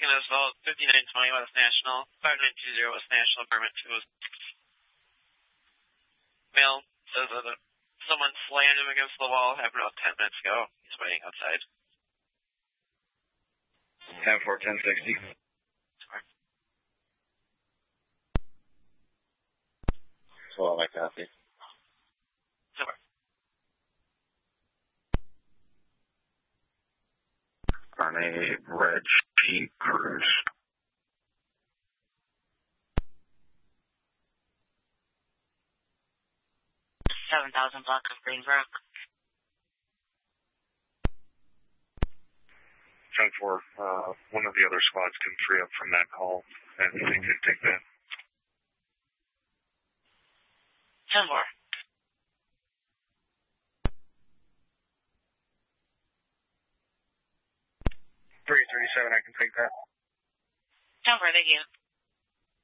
second assault, 5920 West National, 5920 West National, apartment 2. Male says that someone slammed him against the wall, happened about 10 minutes ago. He's waiting outside. 10-4, 1060. Well, I copy. On a red Jeep Cruise. 7,000 block of Greenbrook. 10-4, one of the other squads can free up from that call, and they can take that. 10-4. 337, I can take that. 10-4, thank you.